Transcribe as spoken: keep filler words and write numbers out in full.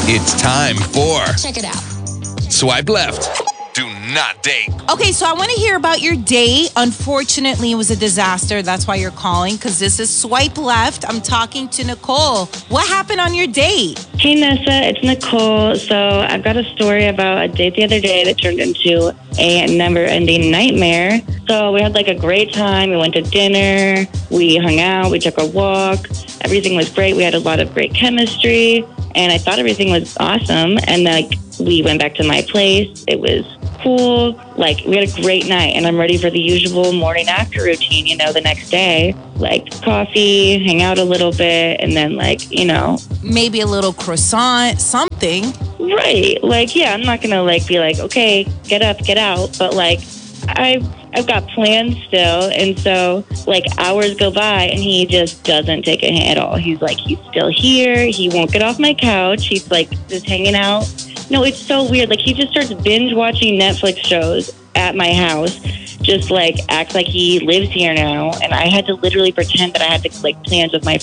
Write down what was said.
It's time for Check it out. Swipe Left. Do not date. Okay, so I want to hear about your date. Unfortunately, it was a disaster. That's why you're calling, because this is Swipe Left. I'm talking to Nicole. What happened on your date? Hey, Nessa, it's Nicole. So I've got a story about a date the other day that turned into a never-ending nightmare. So we had like a great time. We went to dinner. We hung out. We took a walk. Everything was great. We had a lot of great chemistry. And I thought everything was awesome. And like we went back to my place. It was cool. Like we had a great night. And I'm ready for the usual morning after routine, you know, the next day. Like coffee, hang out a little bit, and then like, you know. Maybe a little croissant, something. Right. Like, yeah, I'm not going to like be like, okay, get up, get out. But like, I've, I've got plans still. And so like hours go by and he just doesn't take a hint at all. He's like, he's still here. He won't get off my couch. He's like just hanging out. No, it's so weird. Like he just starts binge watching Netflix shows at my house. Just like acts like he lives here now. And I had to literally pretend that I had to like plans with my